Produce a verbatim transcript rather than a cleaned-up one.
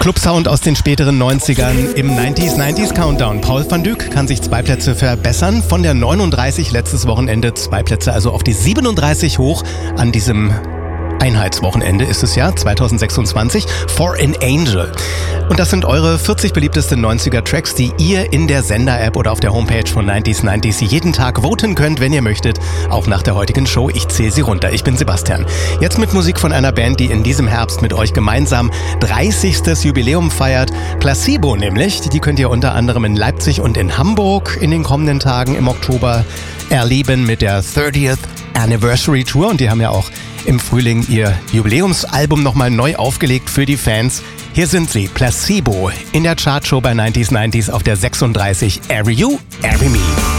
Clubsound aus den späteren neunzigern im neunziger neunziger Countdown. Paul van Dyk kann sich zwei Plätze verbessern. Von der neununddreißig letztes Wochenende zwei Plätze, also auf die siebenunddreißig hoch an diesem Einheitswochenende ist es ja, zweitausendsechsundzwanzig, For an Angel. Und das sind eure vierzig beliebtesten neunziger Tracks, die ihr in der Sender-App oder auf der Homepage von neunziger neunzig jeden Tag voten könnt, wenn ihr möchtet, auch nach der heutigen Show. Ich zähle sie runter. Ich bin Sebastian. Jetzt mit Musik von einer Band, die in diesem Herbst mit euch gemeinsam dreißigstes Jubiläum feiert. Placebo nämlich. Die könnt ihr unter anderem in Leipzig und in Hamburg in den kommenden Tagen im Oktober erleben mit der thirtieth Anniversary Tour. Und die haben ja auch im Frühling ihr Jubiläumsalbum nochmal neu aufgelegt für die Fans. Hier sind sie, Placebo, in der Chartshow bei neunziger neunzig auf der sechsunddreißig. Every You, Every Me.